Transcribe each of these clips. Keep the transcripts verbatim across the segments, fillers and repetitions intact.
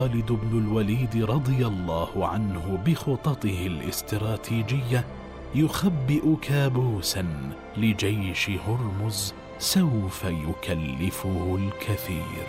خالد بن الوليد رضي الله عنه بخططه الاستراتيجية يخبئ كابوسا لجيش هرمز سوف يكلفه الكثير.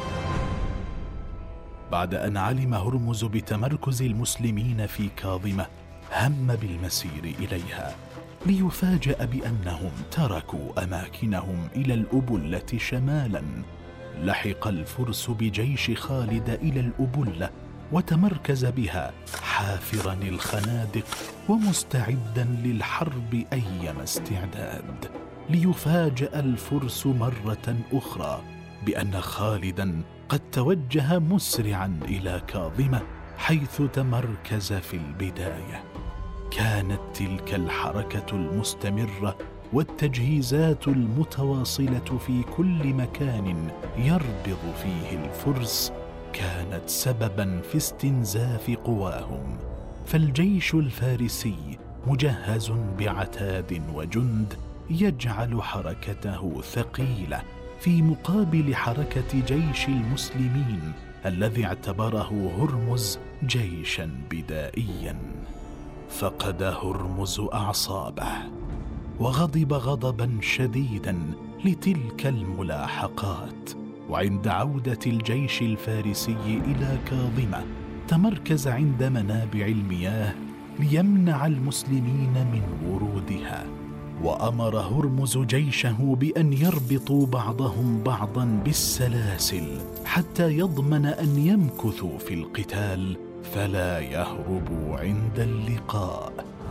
بعد أن علم هرمز بتمركز المسلمين في كاظمة هم بالمسير إليها، ليفاجأ بأنهم تركوا أماكنهم إلى الأبلة شمالا. لحق الفرس بجيش خالد إلى الأبلة وتمركز بها حافرا الخنادق ومستعدا للحرب أيما استعداد. ليفاجأ الفرس مرة أخرى بأن خالدا قد توجه مسرعا إلى كاظمة حيث تمركز في البداية. كانت تلك الحركة المستمرة والتجهيزات المتواصلة في كل مكان يربض فيه الفرس كانت سببا في استنزاف قواهم، فالجيش الفارسي مجهز بعتاد وجند يجعل حركته ثقيلة في مقابل حركة جيش المسلمين الذي اعتبره هرمز جيشا بدائيا. فقد هرمز أعصابه وغضب غضبا شديدا لتلك الملاحقات، وعند عودة الجيش الفارسي إلى كاظمة تمركز عند منابع المياه ليمنع المسلمين من ورودها. وأمر هرمز جيشه بأن يربطوا بعضهم بعضا بالسلاسل حتى يضمن أن يمكثوا في القتال فلا يهربوا عند اللقاء.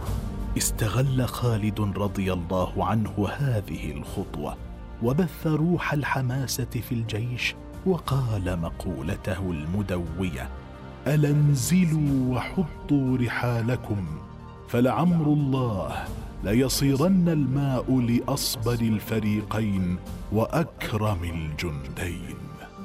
استغل خالد رضي الله عنه هذه الخطوة وبث روح الحماسة في الجيش، وقال مقولته المدوية: ألا انزلوا وحطوا رحالكم فلعمر الله ليصيرن الماء لأصبر الفريقين وأكرم الجندين.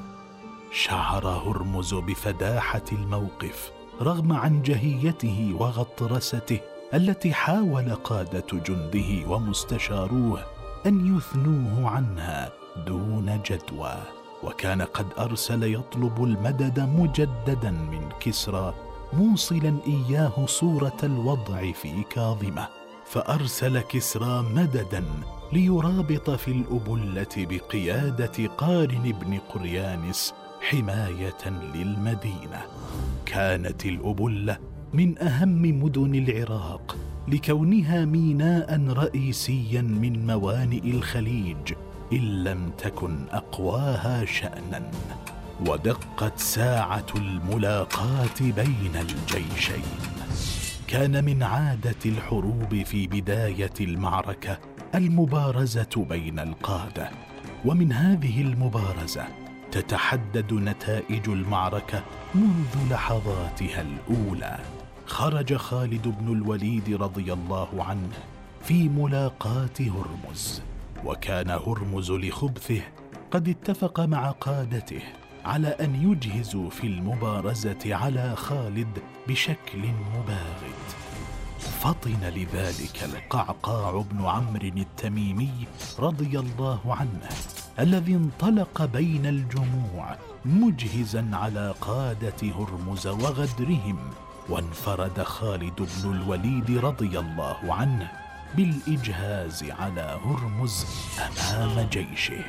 شعر هرمز بفداحة الموقف رغم عنجهيته وغطرسته التي حاول قادة جنده ومستشاروه أن يثنوه عنها دون جدوى. وكان قد أرسل يطلب المدد مجددا من كسرى موصلا إياه صورة الوضع في كاظمة، فأرسل كسرى مددا ليرابط في الأبلة بقيادة قارن بن قريانس حماية للمدينة. كانت الأبلة من أهم مدن العراق لكونها ميناء رئيسيا من موانئ الخليج إن لم تكن أقواها شأنا. ودقت ساعة الملاقاة بين الجيشين. كان من عادة الحروب في بداية المعركة المبارزة بين القادة، ومن هذه المبارزة تتحدد نتائج المعركة منذ لحظاتها الأولى. خرج خالد بن الوليد رضي الله عنه في ملاقاة هرمز، وكان هرمز لخبثه قد اتفق مع قادته على أن يجهزوا في المبارزة على خالد بشكل مباغت. فطن لذلك القعقاع بن عمرو التميمي رضي الله عنه الذي انطلق بين الجموع مجهزا على قادة هرمز وغدرهم، وانفرد خالد بن الوليد رضي الله عنه بالإجهاز على هرمز أمام جيشه.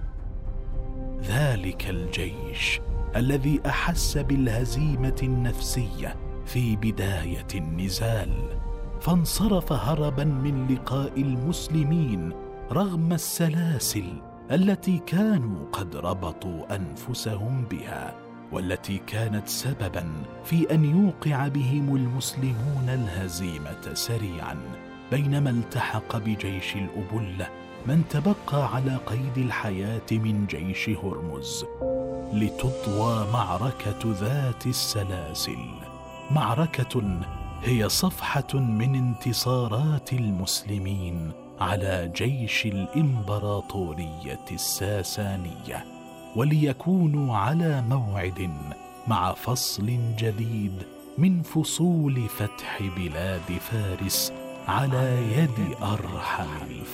ذلك الجيش الذي أحس بالهزيمة النفسية في بداية النزال فانصرف هربا من لقاء المسلمين رغم السلاسل التي كانوا قد ربطوا أنفسهم بها، والتي كانت سببا في أن يوقع بهم المسلمون الهزيمة سريعا، بينما التحق بجيش الأبلة من تبقى على قيد الحياة من جيش هرمز لتطوى معركة ذات السلاسل. معركة هي صفحة من انتصارات المسلمين على جيش الإمبراطورية الساسانية، وليكونوا على موعد مع فصل جديد من فصول فتح بلاد فارس على يد أرحم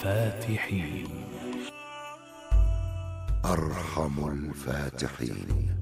الفاتحين. أرحم الفاتحين.